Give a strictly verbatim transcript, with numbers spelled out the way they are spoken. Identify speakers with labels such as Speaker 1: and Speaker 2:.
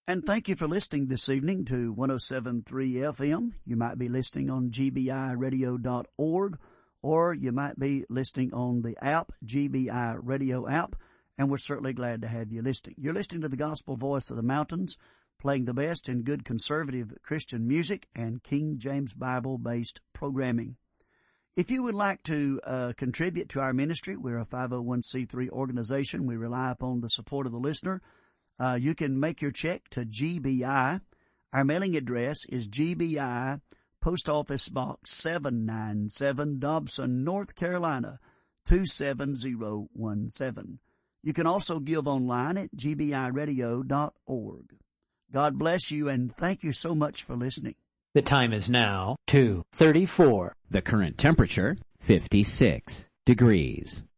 Speaker 1: And thank you for listening this evening to one oh seven point three F M. You might be listening on G B I radio dot org, or you might be listening on the app, G B I Radio app, and we're certainly glad to have you listening. You're listening to the Gospel Voice of the Mountains, playing the best in good conservative Christian music and King James Bible-based programming. If you would like to uh, contribute to our ministry, we're a five oh one c three organization. We rely upon the support of the listener. Uh, you can make your check to G B I. Our mailing address is G B I, Post Office Box seven ninety-seven, Dobson, North Carolina, two seven zero one seven. You can also give online at G B I radio dot org. God bless you, and thank you so much for listening.
Speaker 2: The time is now two thirty-four.
Speaker 3: The current temperature, fifty-six degrees.